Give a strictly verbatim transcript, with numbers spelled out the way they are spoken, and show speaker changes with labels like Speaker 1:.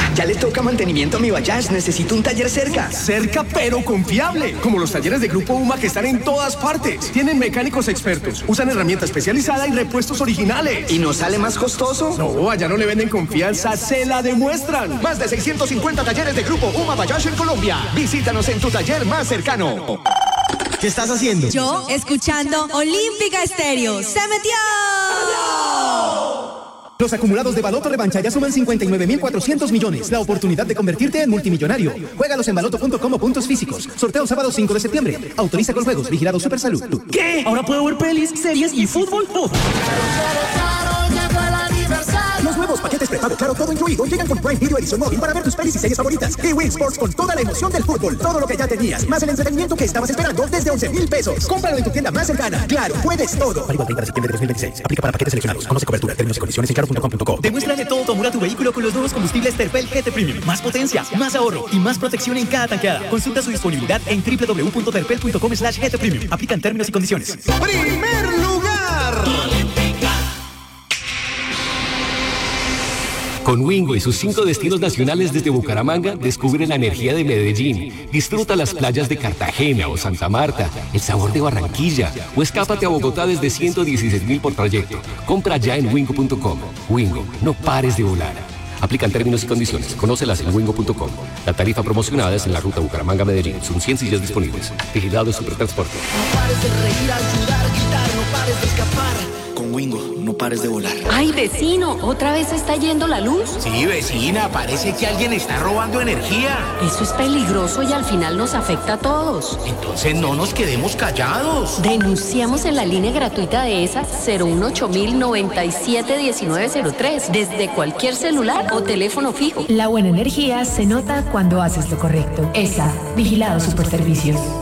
Speaker 1: Ya le toca mantenimiento a mi Bayash. Necesito un taller cerca.
Speaker 2: Cerca, pero confiable. Como los talleres de Grupo UMA que están en todas partes. Tienen mecánicos expertos, usan herramienta especializada y repuestos originales.
Speaker 1: ¿Y no sale más costoso?
Speaker 2: No, allá no le venden confianza, se la demuestran.
Speaker 3: Más de seiscientos cincuenta talleres de Grupo UMA Bayash en Colombia. Visítanos en tu taller más cercano.
Speaker 4: ¿Qué estás haciendo?
Speaker 5: Yo, escuchando Olímpica Estéreo. ¡Se metió!
Speaker 4: Los acumulados de Baloto Revancha ya suman cincuenta y nueve mil cuatrocientos millones. La oportunidad de convertirte en multimillonario. Juégalos en baloto punto com o puntos físicos. Sorteo sábado cinco de septiembre. Autoriza con juegos. Vigilado Supersalud.
Speaker 6: ¿Qué? ¿Ahora puedo ver pelis, series y fútbol? ¡Oh!
Speaker 7: Los nuevos paquetes prepago Claro, todo incluido, llegan con Prime Video edición móvil para ver tus pelis y series favoritas. Y Win Sports con toda la emoción del fútbol. Todo lo que ya tenías, más el entretenimiento que estabas esperando desde once mil pesos. Cómpralo en tu tienda más cercana. Claro, puedes todo.
Speaker 4: Válido al treinta de septiembre de dos mil veintiséis. Aplica para paquetes seleccionados. Conoce cobertura, términos y condiciones en claro punto com punto co.
Speaker 6: Demuéstrale todo tu amor a tu vehículo con los nuevos combustibles Terpel G T Premium. Más potencia, más ahorro y más protección en cada tanqueada. Consulta su disponibilidad en w w w punto terpel punto com slash G T Premium. Aplican términos y condiciones.
Speaker 3: ¡Primer lugar!
Speaker 8: Con Wingo y sus cinco destinos nacionales desde Bucaramanga, descubre la energía de Medellín. Disfruta las playas de Cartagena o Santa Marta, el sabor de Barranquilla, o escápate a Bogotá desde ciento dieciséis mil por trayecto. Compra ya en wingo punto com. Wingo, no pares de volar. Aplican términos y condiciones. Conócelas en wingo punto com. La tarifa promocionada es en la ruta Bucaramanga-Medellín. Son cien sillas disponibles. Vigilado Supertransporte.
Speaker 9: No pares de reír, ayudar, gritar, no pares de escapar. Con Wingo, no pares de volar.
Speaker 10: Ay, vecino, ¿otra vez está yendo la luz?
Speaker 11: Sí, vecina, parece que alguien está robando energía.
Speaker 10: Eso es peligroso y al final nos afecta a todos.
Speaker 11: Entonces no nos quedemos callados.
Speaker 10: Denunciamos en la línea gratuita de ESA cero uno ocho mil noventa y siete diecinueve cero tres desde cualquier celular o teléfono fijo.
Speaker 12: La buena energía se nota cuando haces lo correcto. ESA, Vigilado Superservicios.